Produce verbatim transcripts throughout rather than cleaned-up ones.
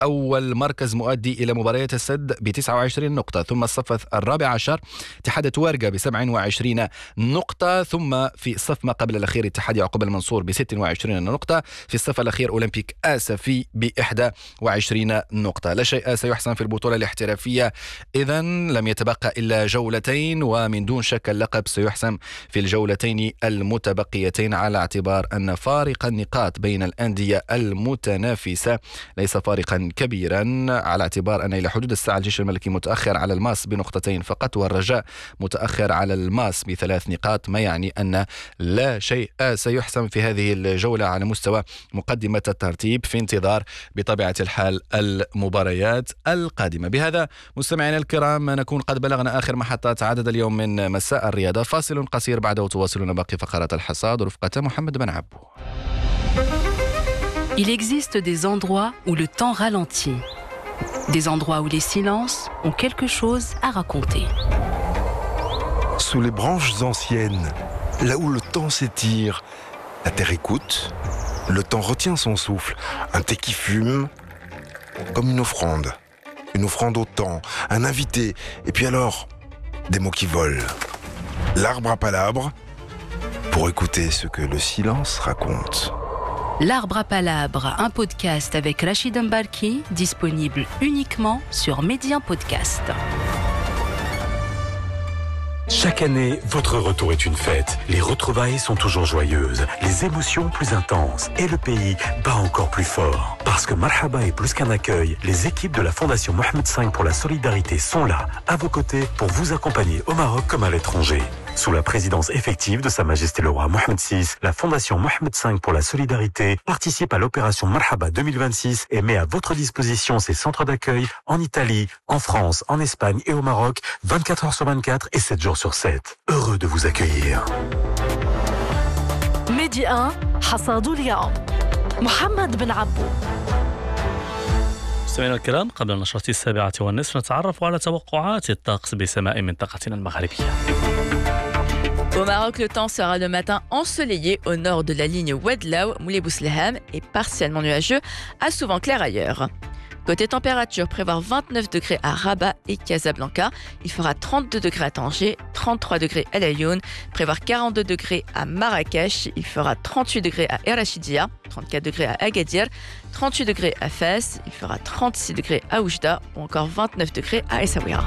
أول مركز مؤدي إلى مباريات السد ب تسعة وعشرين نقطة، ثم الصف الرابع عشر اتحاد توارقة ب سبعة وعشرين نقطة، ثم في الصف ما قبل الأخير اتحاد يعقوب المنصور ب ستة وعشرين نقطة، في الصف الأخير أولمبيك آسفي ب إحدى وعشرين نقطة. لا شيء سيحسم في البطولة الاحترافية، إذن لم يتبقى إلا جولتين، ومن دون شك اللقب سيحسم في الجولتين المتبقيتين، على اعتبار أن فارق النقاط بين الأندية المتنافسة ليس فارقا كبيرا، على اعتبار أن إلى حدود الساعة الجيش الملكي متأخر على الماس بنقطتين فقط، والرجاء متأخر على الماس بثلاث نقاط، ما يعني أن لا شيء سيحسم في هذه الجولة على مستوى مقدمة الترتيب، في انتظار بطبيعة الحال المباريات القادمة. بهذا مستمعينا الكرام نكون قد بلغنا آخر محطات عدد اليوم من مساء الرياضة. فاصل قصير بعده تواصلون باقي فقرات الحصاد رفقة محمد بن عبو. Il existe des endroits où le temps ralentit, des endroits où les silences ont quelque chose à raconter. Sous les branches anciennes, là où le temps s'étire, la terre écoute, le temps retient son souffle, un thé qui fume, comme une offrande, une offrande au temps, un invité, et puis alors, des mots qui volent. L'arbre à palabres, pour écouter ce que le silence raconte. L'arbre à palabres, un podcast avec Rachid Mbarki, disponible uniquement sur Média Podcast. Chaque année, votre retour est une fête. Les retrouvailles sont toujours joyeuses, les émotions plus intenses et le pays bat encore plus fort. Parce que Marhaba est plus qu'un accueil, les équipes de la Fondation Mohamed cinq pour la solidarité sont là, à vos côtés, pour vous accompagner au Maroc comme à l'étranger. Sous la présidence effective de Sa Majesté le Roi Mohamed six, la Fondation Mohamed cinq pour la solidarité participe à l'opération Marhaba deux mille vingt-six et met à votre disposition ses centres d'accueil en Italie, en France, en Espagne et au Maroc, vingt-quatre heures sur vingt-quatre et sept jours sur sept. Heureux de vous accueillir. ميدي un حصاد اليوم محمد بن عبو. مستمعينا الكرام، قبل النشرة السابعة والنصف نتعرف على توقعات الطقس بسماء منطقتنا المغربية. Au Maroc, le temps sera le matin ensoleillé au nord de la ligne Ouadlaou, Moulay-Bousleham et partiellement nuageux, à souvent clair ailleurs. Côté température, prévoir vingt-neuf degrés à Rabat et Casablanca. Il fera trente-deux degrés à Tanger, trente-trois degrés à Laayoune. Prévoir quarante-deux degrés à Marrakech. Il fera trente-huit degrés à Erachidia, trente-quatre degrés à Agadir, trente-huit degrés à Fès. Il fera trente-six degrés à Oujda ou encore vingt-neuf degrés à Essaouira.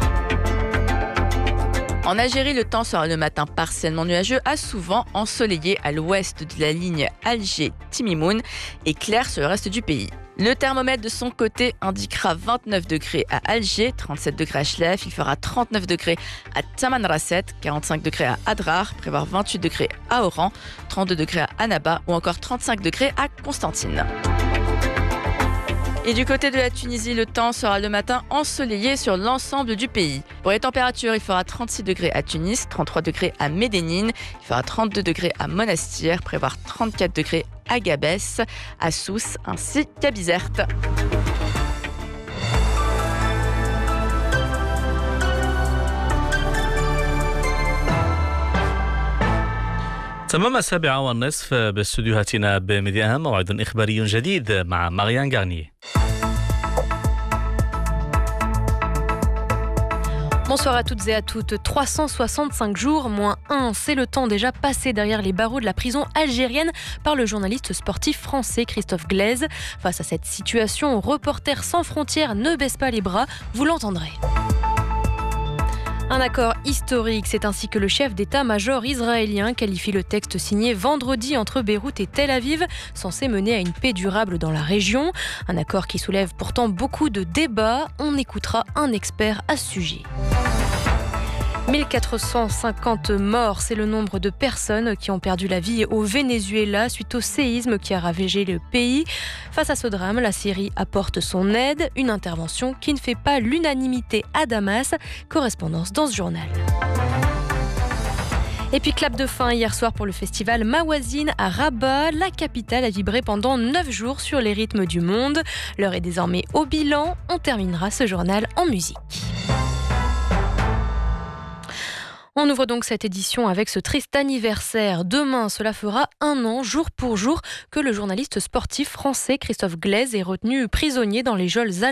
En Algérie, le temps sera le matin partiellement nuageux, à souvent ensoleillé à l'ouest de la ligne Alger-Timimoun et clair sur le reste du pays. Le thermomètre de son côté indiquera vingt-neuf degrés à Alger, trente-sept degrés à Chlef, il fera trente-neuf degrés à Tamanrasset, quarante-cinq degrés à Adrar, prévoir vingt-huit degrés à Oran, trente-deux degrés à Annaba ou encore trente-cinq degrés à Constantine. Et du côté de la Tunisie, le temps sera le matin ensoleillé sur l'ensemble du pays. Pour les températures, il fera trente-six degrés à Tunis, trente-trois degrés à Médénine, il fera trente-deux degrés à Monastir, prévoir trente-quatre degrés à Gabès, à Sousse ainsi qu'à Bizerte. تمام السابعة والنصف باستديوهاتنا بميديا موعد إخباري جديد مع ماريان غارني. Bonsoir à toutes et à toutes. trois cent soixante-cinq jours moins un, c'est le temps déjà passé derrière les barreaux de la prison algérienne par le journaliste sportif français Christophe Glaise. Face à cette situation, Reporters sans frontières ne baisse pas les bras, vous l'entendrez. Un accord historique, c'est ainsi que le chef d'état-major israélien qualifie le texte signé vendredi entre Beyrouth et Tel Aviv, censé mener à une paix durable dans la région. Un accord qui soulève pourtant beaucoup de débats. On écoutera un expert à ce sujet. mille quatre cent cinquante morts, c'est le nombre de personnes qui ont perdu la vie au Venezuela suite au séisme qui a ravagé le pays. Face à ce drame, la Syrie apporte son aide, une intervention qui ne fait pas l'unanimité à Damas. Correspondance dans ce journal. Et puis clap de fin hier soir pour le festival Mawazine à Rabat. La capitale a vibré pendant neuf jours sur les rythmes du monde. L'heure est désormais au bilan. On terminera ce journal en musique. On ouvre donc cette édition avec ce triste anniversaire. Demain, cela fera un an, jour pour jour, que le journaliste sportif français Christophe Glaise est retenu prisonnier dans les geôles